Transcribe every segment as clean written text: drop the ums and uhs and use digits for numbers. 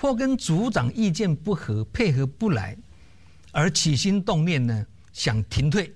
或跟组长意见不合、配合不来，而起心动念呢，想停退，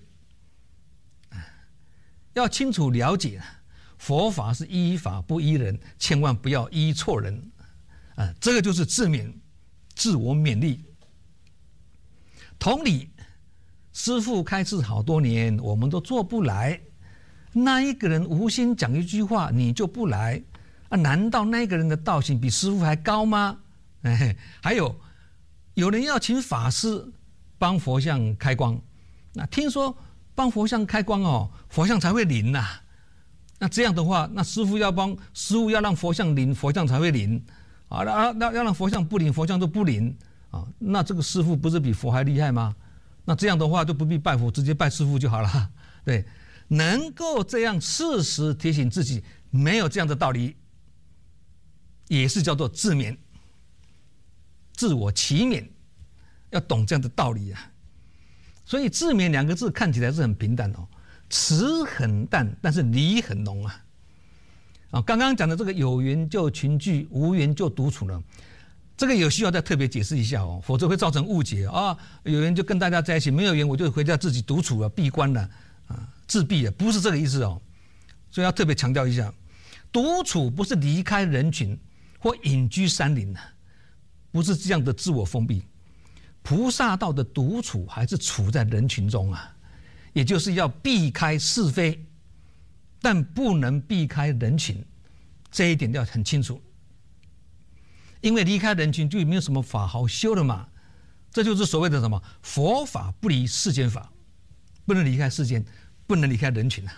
要清楚了解，佛法是依法不依人，千万不要依错人，这个就是自勉、自我勉励。同理，师父开示好多年，我们都做不来，那一个人无心讲一句话，你就不来，难道那个人的道行比师父还高吗？还有人要请法师帮佛像开光，那听说帮佛像开光佛像才会灵呐。那这样的话，那师父要让佛像灵，佛像才会灵要让佛像不灵，佛像就不灵那这个师父不是比佛还厉害吗？那这样的话就不必拜佛，直接拜师父就好了。对，能够这样适时提醒自己没有这样的道理，也是叫做自勉、自我启勉，要懂这样的道理所以自勉两个字看起来是很平淡词很淡，但是理很浓刚刚讲的这个有缘就群聚，无缘就独处呢，这个有需要再特别解释一下否则会造成误解有缘就跟大家在一起，没有缘我就回家自己独处了，闭关了自闭了，不是这个意思所以要特别强调一下，独处不是离开人群或隐居山林不是这样的自我封闭。菩萨道的独处还是处在人群中也就是要避开是非，但不能避开人群，这一点要很清楚。因为离开人群就没有什么法好修了嘛，这就是所谓的什么佛法不离世间法，不能离开世间，不能离开人群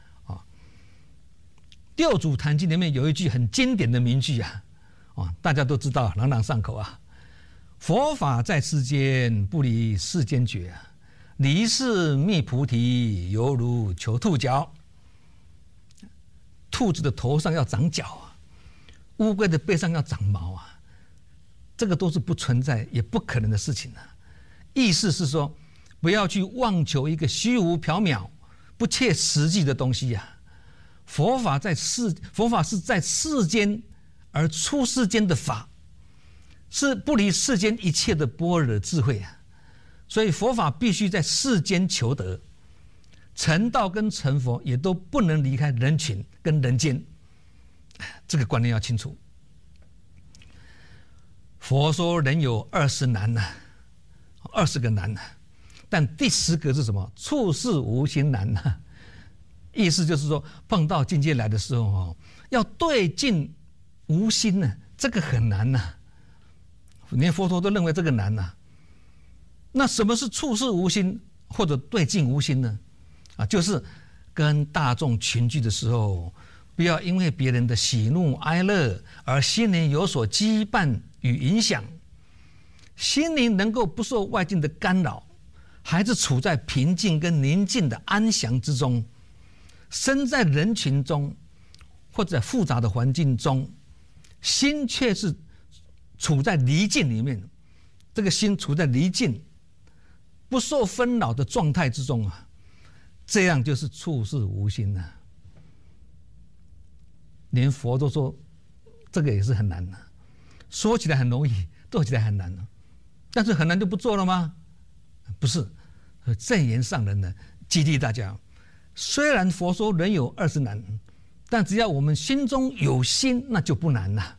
六祖坛经里面有一句很经典的名句大家都知道，朗朗上口佛法在世间，不离世间觉离世觅菩提，犹如求兔角。兔子的头上要长角乌龟的背上要长毛这个都是不存在也不可能的事情意思是说，不要去妄求一个虚无缥缈、不切实际的东西佛法是在世间而出世间的法，是不离世间一切的般若智慧所以佛法必须在世间求得，成道跟成佛也都不能离开人群跟人间，这个观念要清楚。佛说人有20难20个难但第10个是什么？处事无心难意思就是说，碰到境界来的时候要对境无心这个很难连佛陀都认为这个难那什么是处事无心或者对境无心呢？就是跟大众群聚的时候，不要因为别人的喜怒哀乐而心灵有所羁绊与影响，心灵能够不受外境的干扰，还是处在平静跟宁静的安详之中。身在人群中或者复杂的环境中，心却是处在离境里面，这个心处在离境不受纷扰的状态之中这样就是处事无心连佛都说这个也是很难说起来很容易，做起来很难但是很难就不做了吗？不是，正言上人呢激励大家，虽然佛说人有20难，但只要我们心中有心，那就不难了。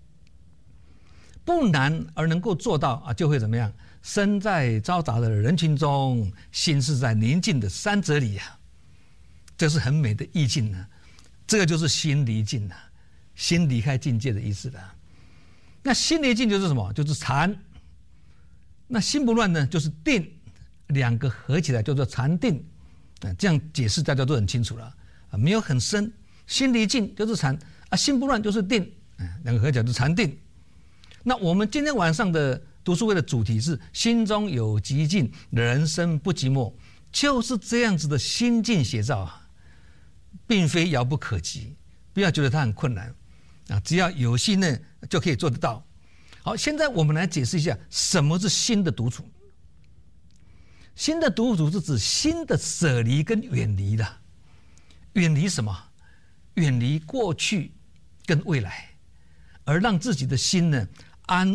不难而能够做到就会怎么样？身在嘈杂的人群中，心是在宁静的山泽里这是很美的意境这个就是心离境心离开境界的意思那心离境就是什么？就是禅。那心不乱呢，就是定，两个合起来叫做禅定这样解释大家都很清楚了没有很深。心离境就是禅心不乱就是定两个合起来就是禅定。那我们今天晚上的读书会的主题是心中有寂静，人生不寂寞，就是这样子的心境写照并非遥不可及，不要觉得它很困难只要有心呢就可以做得到。好，现在我们来解释一下什么是心的独处。心的独处是指心的舍离跟远离的。远离什么？远离过去跟未来，而让自己的心呢安